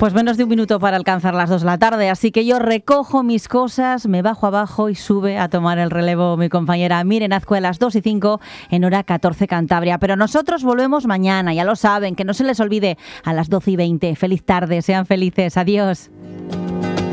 Pues menos de un minuto para alcanzar las 2 de la tarde, así que yo recojo mis cosas, me bajo abajo y sube a tomar el relevo mi compañera Miren Azcue a las 2:05 en hora 14 Cantabria. Pero nosotros volvemos mañana, ya lo saben, que no se les olvide, a las 12:20. Feliz tarde, sean felices, adiós.